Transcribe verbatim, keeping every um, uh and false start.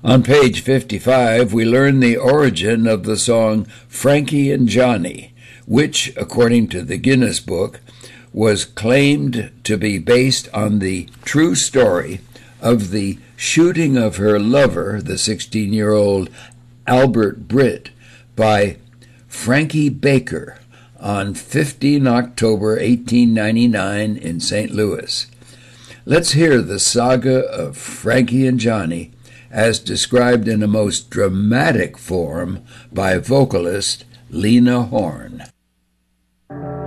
On page fifty-five, we learn the origin of the song Frankie and Johnny, which, according to the Guinness Book, was claimed to be based on the true story of the shooting of her lover, the sixteen-year-old Albert Britt, by Frankie Baker on the fifteenth of October, eighteen ninety-nine in Saint Louis. Let's hear the saga of Frankie and Johnny as described in a most dramatic form by vocalist Lena Horne.